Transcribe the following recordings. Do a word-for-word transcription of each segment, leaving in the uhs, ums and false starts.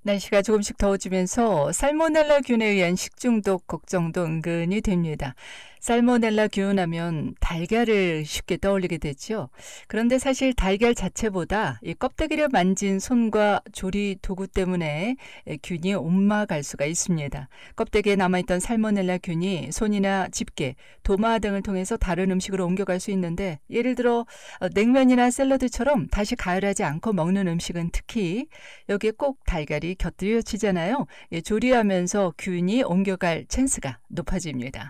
날씨가 조금씩 더워지면서 살모넬라균에 의한 식중독 걱정도 은근히 됩니다. 살모넬라균 하면 달걀을 쉽게 떠올리게 되죠. 그런데 사실 달걀 자체보다 이 껍데기를 만진 손과 조리 도구 때문에 균이 옮아갈 수가 있습니다. 껍데기에 남아있던 살모넬라균이 손이나 집게, 도마 등을 통해서 다른 음식으로 옮겨갈 수 있는데, 예를 들어 냉면이나 샐러드처럼 다시 가열하지 않고 먹는 음식은 특히 여기에 꼭 달걀이 곁들여지잖아요. 조리하면서 균이 옮겨갈 찬스가 높아집니다.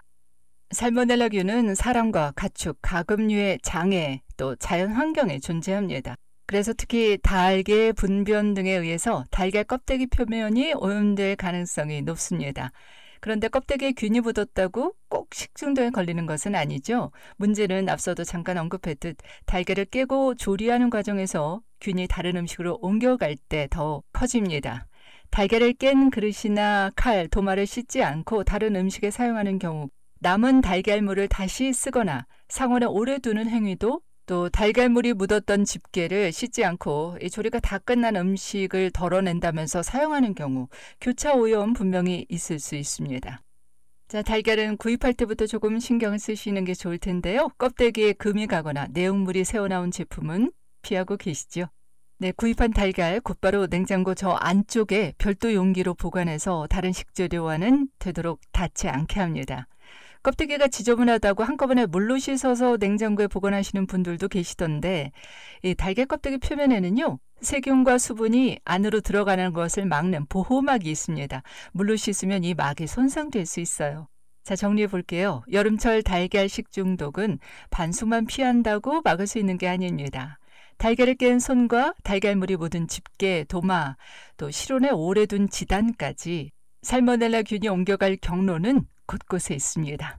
살모넬라균은 사람과 가축, 가금류의 장애, 또 자연 환경에 존재합니다. 그래서 특히 달걀 분변 등에 의해서 달걀 껍데기 표면이 오염될 가능성이 높습니다. 그런데 껍데기에 균이 묻었다고 꼭 식중독에 걸리는 것은 아니죠. 문제는 앞서도 잠깐 언급했듯 달걀을 깨고 조리하는 과정에서 균이 다른 음식으로 옮겨갈 때 더 커집니다. 달걀을 깬 그릇이나 칼, 도마를 씻지 않고 다른 음식에 사용하는 경우, 남은 달걀물을 다시 쓰거나 상온에 오래 두는 행위도, 또 달걀물이 묻었던 집게를 씻지 않고 이 조리가 다 끝난 음식을 덜어낸다면서 사용하는 경우 교차 오염 분명히 있을 수 있습니다. 자, 달걀은 구입할 때부터 조금 신경을 쓰시는 게 좋을 텐데요. 껍데기에 금이 가거나 내용물이 새어나온 제품은 피하고 계시죠. 네, 구입한 달걀 곧바로 냉장고 저 안쪽에 별도 용기로 보관해서 다른 식재료와는 되도록 닿지 않게 합니다. 껍데기가 지저분하다고 한꺼번에 물로 씻어서 냉장고에 보관하시는 분들도 계시던데, 이 달걀 껍데기 표면에는요, 세균과 수분이 안으로 들어가는 것을 막는 보호막이 있습니다. 물로 씻으면 이 막이 손상될 수 있어요. 자, 정리해 볼게요. 여름철 달걀 식중독은 반숙만 피한다고 막을 수 있는 게 아닙니다. 달걀을 깬 손과 달걀물이 묻은 집게, 도마, 또 실온에 오래 둔 지단까지 살모넬라균이 옮겨갈 경로는 곳곳에 있습니다.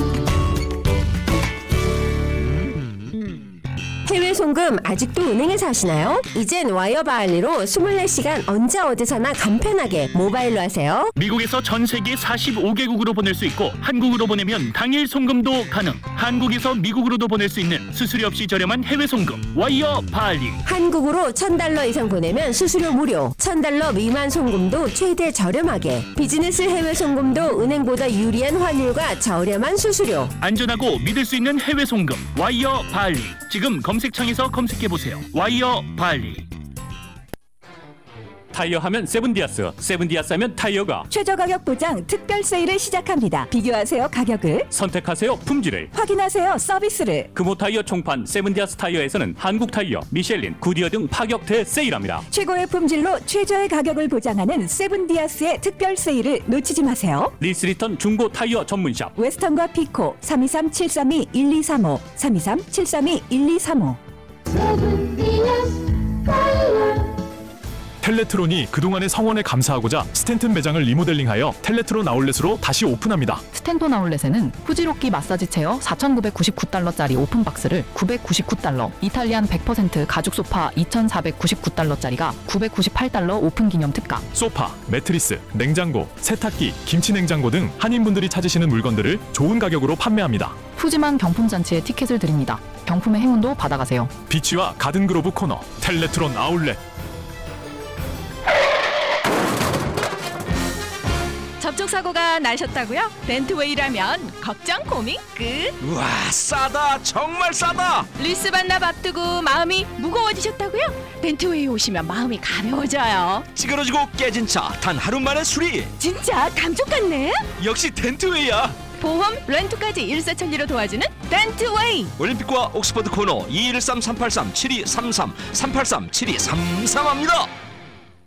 해외 송금 아직도 은행에서 하시나요? 이젠 와이어 바할리로 이십사 시간 언제 어디서나 간편하게 모바일로 하세요. 미국에서 전 세계 사십오 개국으로 보낼 수 있고, 한국으로 보내면 당일 송금도 가능. 한국에서 미국으로도 보낼 수 있는 수수료 없이 저렴한 해외 송금 와이어 바할리. 한국으로 천 달러 이상 보내면 수수료 무료, 천 달러 미만 송금도 최대 저렴하게, 비즈니스 해외 송금도 은행보다 유리한 환율과 저렴한 수수료. 안전하고 믿을 수 있는 해외 송금 와이어 바할리. 지금 검색창에서 검색해보세요. 와이어 바할리. 타이어 하면 세븐디아스, 세븐디아스 하면 타이어가 최저 가격 보장 특별 세일을 시작합니다. 비교하세요 가격을, 선택하세요 품질을, 확인하세요 서비스를. 금호 타이어 총판 세븐디아스 타이어에서는 한국 타이어, 미셸린, 구디어 등 파격 대세일합니다. 최고의 품질로 최저의 가격을 보장하는 세븐디아스의 특별 세일을 놓치지 마세요. 리스리턴 중고 타이어 전문샵 웨스턴과 피코 삼이삼 칠삼이 일이삼오 삼이삼 칠삼이 일이삼오. 세븐디아스 타이어. 텔레트론이 그동안의 성원에 감사하고자 스탠튼 매장을 리모델링하여 텔레트론 아울렛으로 다시 오픈합니다. 스탠톤 아울렛에는 후지로키 마사지 체어 사천구백구십구 달러짜리 오픈박스를 구백구십구 달러, 이탈리안 백 퍼센트 가죽 소파 이천사백구십구 달러짜리가 구백구십팔 달러 오픈 기념 특가. 소파, 매트리스, 냉장고, 세탁기, 김치냉장고 등 한인분들이 찾으시는 물건들을 좋은 가격으로 판매합니다. 푸짐한 경품잔치에 티켓을 드립니다. 경품의 행운도 받아가세요. 비치와 가든그로브 코너 텔레트론 아울렛. 접촉사고가 나셨다고요? 벤트웨이라면 걱정 고민 끝. 우와, 싸다, 정말 싸다. 리스 반납 앞두고 마음이 무거워지셨다고요? 벤트웨이 오시면 마음이 가벼워져요. 찌그러지고 깨진 차 단 하루 만에 수리. 진짜 감쪽 같네. 역시 덴트웨이야. 보험, 렌트까지 일사천리로 도와주는 덴트웨이. 올림픽과 옥스퍼드 코너 이일삼 삼팔삼 칠이삼삼 삼팔삼 칠이삼삼 합니다.